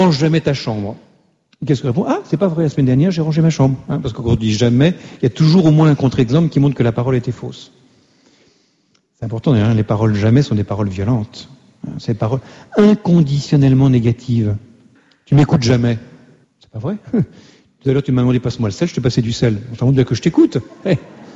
range jamais ta chambre. Qu'est-ce que répond? Ah, c'est pas vrai, la semaine dernière, j'ai rangé ma chambre. Parce que quand on dit jamais, il y a toujours au moins un contre-exemple qui montre que la parole était fausse. C'est important, les paroles jamais sont des paroles violentes. C'est des paroles inconditionnellement négatives. Tu m'écoutes jamais. C'est pas vrai. Tout à l'heure, tu m'as demandé passe-moi le sel, je te passais du sel. On t'en bien que je t'écoute. Hey.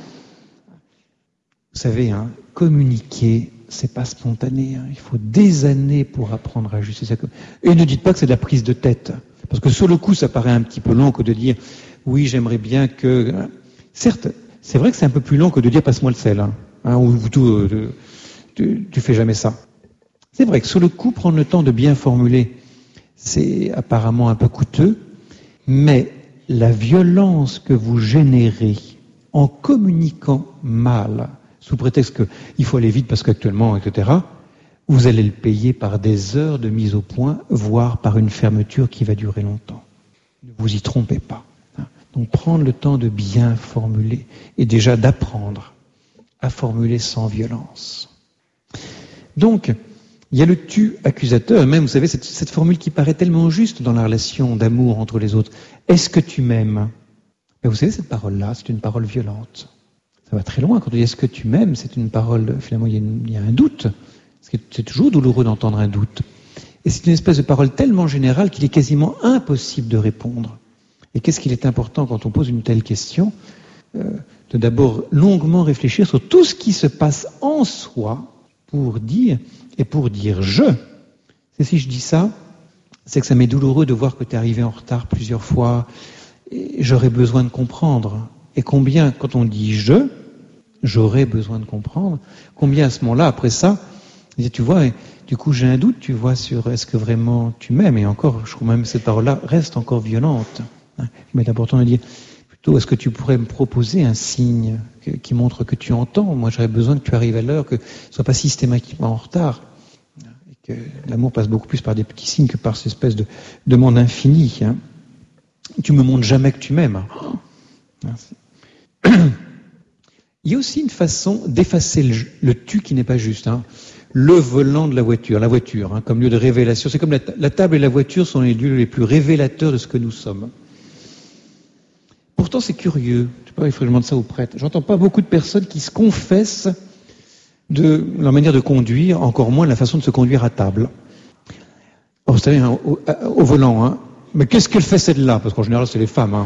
Vous savez, communiquer, c'est pas spontané. Il faut des années pour apprendre à ajuster ça. Et ne dites pas que c'est de la prise de tête. Parce que sur le coup, ça paraît un petit peu long que de dire oui, j'aimerais bien que. Certes, c'est vrai que c'est un peu plus long que de dire passe-moi le sel. Ou tu fais jamais ça. C'est vrai que sur le coup, prendre le temps de bien formuler, c'est apparemment un peu coûteux, mais la violence que vous générez en communiquant mal, sous prétexte qu'il faut aller vite parce qu'actuellement, etc., vous allez le payer par des heures de mise au point, voire par une fermeture qui va durer longtemps. Ne vous y trompez pas. Donc prendre le temps de bien formuler et déjà d'apprendre à formuler sans violence. Donc, il y a le tu accusateur, même, vous savez, cette formule qui paraît tellement juste dans la relation d'amour entre les autres. Est-ce que tu m'aimes? Mais vous savez, cette parole-là, c'est une parole violente. Ça va très loin. Quand on dit est-ce que tu m'aimes, c'est une parole, finalement, il y a un doute. C'est toujours douloureux d'entendre un doute. Et c'est une espèce de parole tellement générale qu'il est quasiment impossible de répondre. Et qu'est-ce qu'il est important quand on pose une telle question? De d'abord longuement réfléchir sur tout ce qui se passe en soi pour dire je. Et si je dis ça, c'est que ça m'est douloureux de voir que tu es arrivé en retard plusieurs fois. Et j'aurais besoin de comprendre. Et combien, quand on dit j'aurais besoin de comprendre, combien à ce moment-là, après ça, tu vois, et du coup j'ai un doute, tu vois, sur est-ce que vraiment tu m'aimes? Et encore, je trouve même que cette parole-là reste encore violente. Mais il est important de dire, plutôt, est-ce que tu pourrais me proposer un signe qui montre que tu entends? Moi, j'aurais besoin que tu arrives à l'heure, que tu ne sois pas systématiquement en retard. Et que l'amour passe beaucoup plus par des petits signes que par cette espèce de demande infinie. Tu me montres jamais que tu m'aimes. Il y a aussi une façon d'effacer le tu qui n'est pas juste. Le volant de la voiture, comme lieu de révélation. C'est comme la table et la voiture sont les lieux les plus révélateurs de ce que nous sommes. Pourtant, c'est curieux. Je sais pas, il faut que je demande ça aux prêtres. J'entends pas beaucoup de personnes qui se confessent de leur manière de conduire, encore moins de la façon de se conduire à table. Oh, vous savez, au volant, mais qu'est-ce qu'elle fait celle-là? Parce qu'en général, c'est les femmes.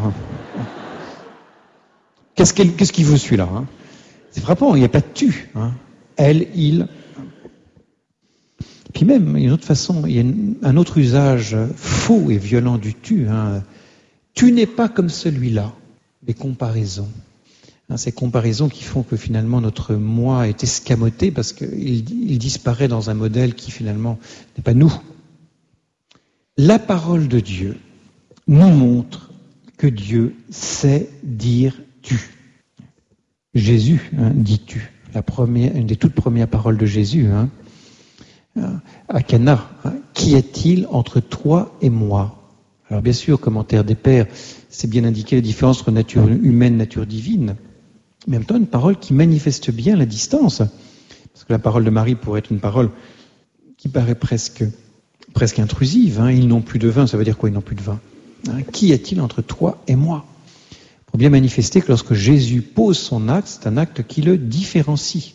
Qu'est-ce qu'il veut celui-là? C'est frappant, il n'y a pas de tu. Elle, il. Puis même, il y a une autre façon, il y a un autre usage faux et violent du tu. Tu n'es pas comme celui-là. Les comparaisons. Ces comparaisons qui font que finalement notre moi est escamoté parce qu'il disparaît dans un modèle qui finalement n'est pas nous. La parole de Dieu nous montre que Dieu sait dire tu. Jésus dit tu. Une des toutes premières paroles de Jésus à Cana. Qu'y a-t-il entre toi et moi? Alors bien sûr, commentaire des pères, c'est bien indiqué la différence entre nature humaine et nature divine. Mais en même temps, une parole qui manifeste bien la distance. Parce que la parole de Marie pourrait être une parole qui paraît presque intrusive. Ils n'ont plus de vin, ça veut dire quoi, ils n'ont plus de vin? Qu'y a-t-il entre toi et moi? Pour bien manifester que lorsque Jésus pose son acte, c'est un acte qui le différencie.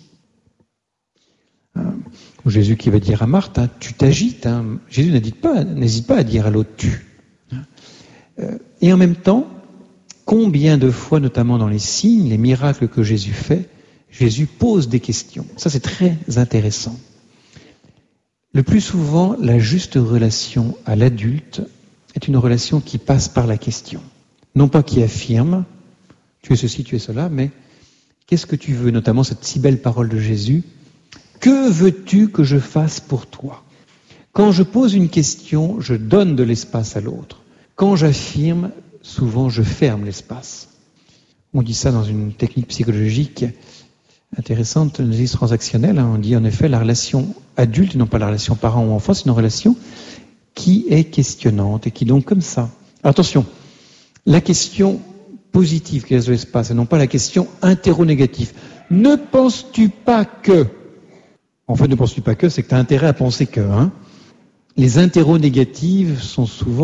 Jésus qui va dire à Marthe, tu t'agites. Jésus n'hésite pas à dire à l'autre tu. Et en même temps, combien de fois, notamment dans les signes, les miracles que Jésus fait, Jésus pose des questions. Ça, c'est très intéressant. Le plus souvent, la juste relation à l'adulte est une relation qui passe par la question. Non pas qui affirme, tu es ceci, tu es cela, mais qu'est-ce que tu veux? Notamment cette si belle parole de Jésus. Que veux-tu que je fasse pour toi? Quand je pose une question, je donne de l'espace à l'autre. Quand j'affirme, souvent je ferme l'espace. On dit ça dans une technique psychologique intéressante, une analyse transactionnelle. On dit en effet la relation adulte, non pas la relation parent ou enfant, c'est une relation qui est questionnante et qui donc comme ça. Alors, attention, la question positive qui laisse de l'espace et non pas la question interro-négative. Ne penses-tu pas que... En fait, ne penses-tu pas que, c'est que tu as intérêt à penser que. les interros négatives sont souvent